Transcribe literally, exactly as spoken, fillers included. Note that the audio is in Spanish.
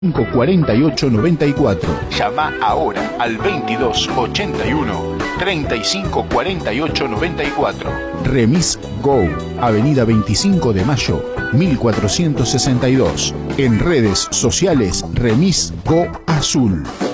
cinco cuarenta y ocho noventa y cuatro. Llama ahora al veintidós ochenta y uno treinta y cinco cuarenta y ocho noventa y cuatro. Remis Go, Avenida veinticinco de Mayo, mil cuatrocientos sesenta y dos. En redes sociales, Remis Go Azul.